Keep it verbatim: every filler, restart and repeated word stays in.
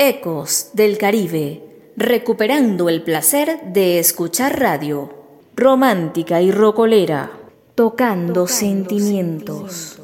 Ecos del Caribe, recuperando el placer de escuchar radio. Romántica y rocolera, tocando, tocando sentimientos. sentimientos.